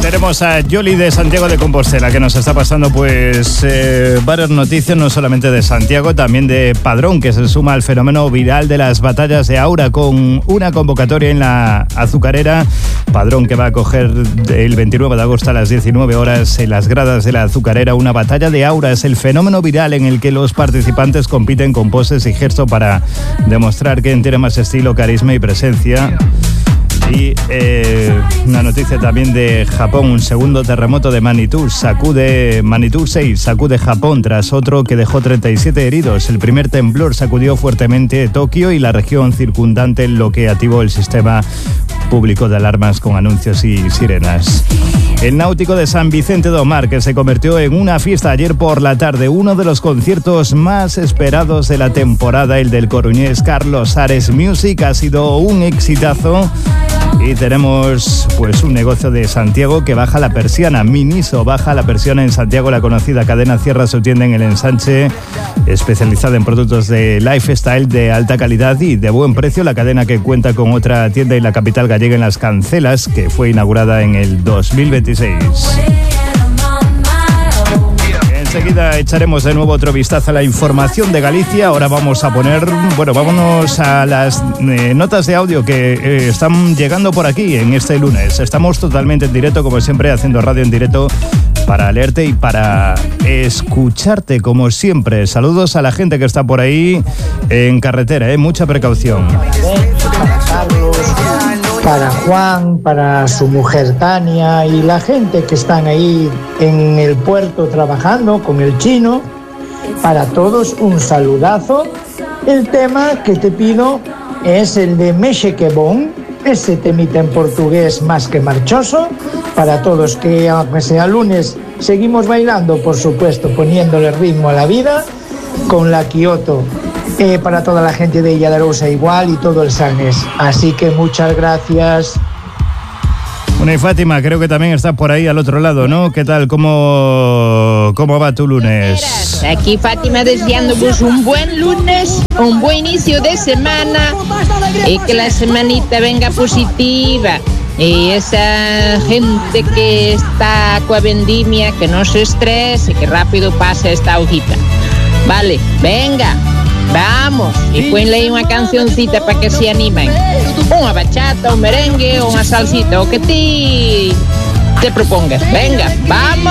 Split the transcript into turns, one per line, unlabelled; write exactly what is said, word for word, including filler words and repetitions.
Tenemos a Yoli de Santiago de Compostela, que nos está pasando pues eh, varias noticias, no solamente de Santiago, también de Padrón, que se suma al fenómeno viral de las batallas de Aura con una convocatoria en la Azucarera. Padrón que va a coger el veintinueve de agosto a las diecinueve horas en las gradas de la Azucarera. Una batalla de Aura es el fenómeno viral en el que los participantes compiten con poses y gestos para demostrar quién tiene más estilo, carisma y presencia. Y eh, una noticia también de Japón, un segundo terremoto de magnitud sacude magnitud seis, sacude Japón tras otro que dejó treinta y siete heridos. El primer temblor sacudió fuertemente Tokio y la región circundante, lo que activó el sistema público de alarmas con anuncios y sirenas. El Náutico de San Vicente do Mar, que se convirtió en una fiesta ayer por la tarde, uno de los conciertos más esperados de la temporada, el del coruñés Carlos Ares Music, ha sido un exitazo. Y tenemos pues un negocio de Santiago que baja la persiana. Miniso baja la persiana en Santiago. La conocida cadena cierra su tienda en el Ensanche, especializada en productos de lifestyle de alta calidad y de buen precio. La cadena, que cuenta con otra tienda en la capital gallega, en Las Cancelas, que fue inaugurada en el dos mil veintiséis. Enseguida echaremos de nuevo otro vistazo a la información de Galicia. Ahora vamos a poner, bueno, vámonos a las eh, notas de audio que eh, están llegando por aquí en este lunes. Estamos totalmente en directo, como siempre, haciendo radio en directo para leerte y para escucharte, como siempre. Saludos a la gente que está por ahí en carretera, eh, mucha precaución.
Para Carlos, para Juan, para su mujer Tania y la gente que están ahí en el puerto trabajando con el chino. Para todos un saludazo. El tema que te pido es el de Mexe que bon, ese temita en portugués más que marchoso. Para todos, que aunque sea lunes seguimos bailando, por supuesto, poniéndole ritmo a la vida con la Kioto. Eh, para toda la gente de Illadarousa igual y todo el Sanés. Así que muchas gracias.
Bueno, y Fátima, creo que también estás por ahí al otro lado, ¿no? ¿Qué tal? ¿Cómo, cómo va tu lunes?
Aquí Fátima deseándoos un buen lunes, un buen inicio de semana y que la semanita venga positiva. Y esa gente que está con la vendimia, que no se estrese, que rápido pase esta hojita. Vale, venga. Vamos, y ponle ahí una cancioncita para que se animen. Una bachata, un merengue, una salsita, o que ti te propongas. Venga, vamos.